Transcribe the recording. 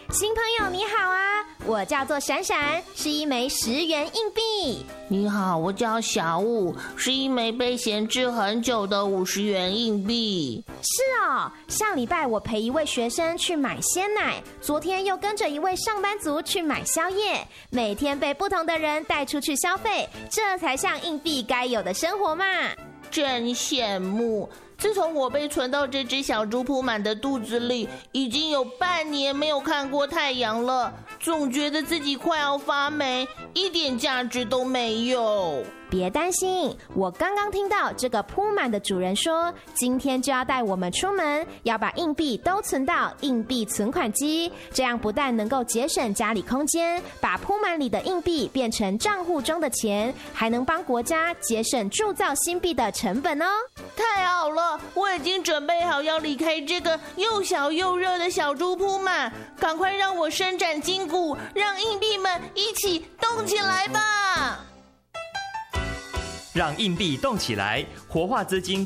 新朋友你好啊，我叫做闪闪，是一枚10元硬币。 你好，我叫小武，是一枚被闲置很久的50元硬币。 是哦，上礼拜我陪一位学生去买鲜奶，昨天又跟着一位上班族去买宵夜，每天被不同的人带出去消费，这才像硬币该有的生活嘛。 真羡慕。自从我被存到这只小猪铺满的肚子里，已经有半年没有看过太阳了，总觉得自己快要发霉，一点价值都没有。 别担心，我刚刚听到这个铺满的主人说，今天就要带我们出门，要把硬币都存到硬币存款机，这样不但能够节省家里空间，把铺满里的硬币变成账户中的钱，还能帮国家节省铸造新币的成本哦。 太好了，我已经准备好要离开这个又小又热的小猪铺满，赶快让我伸展筋骨，让硬币们一起动起来吧！ 让硬币动起来，活化资金